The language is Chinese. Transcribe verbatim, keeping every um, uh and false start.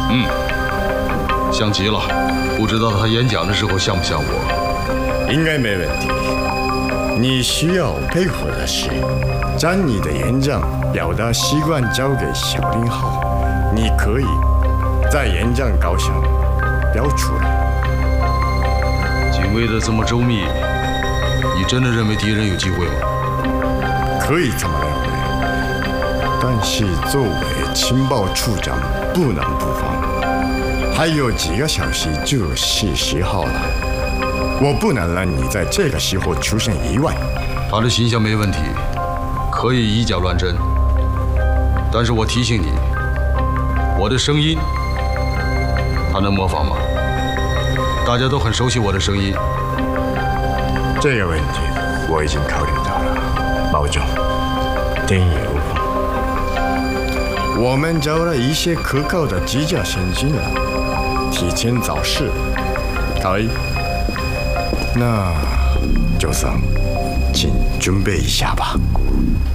嗯，像极了。不知道他演讲的时候像不像我？ 应该没问题。你需要配合的是，将你的演讲表达习惯交给小林浩，你可以在演讲稿上标出来。 警卫的这么周密，你真的认为敌人有机会吗？ 可以这么认为，但是作为情报处长不能不防。还有几个小时就是十号了，我不能让你在这个时候出现意外。 他的形象没问题，可以以假乱真，但是我提醒你，我的声音，他能模仿吗？大家都很熟悉我的声音。 这个问题我已经考虑到了，保重，天衣无缝。我们找了一些可靠的机甲先进了，提前找事，可以？那就算，请准备一下吧。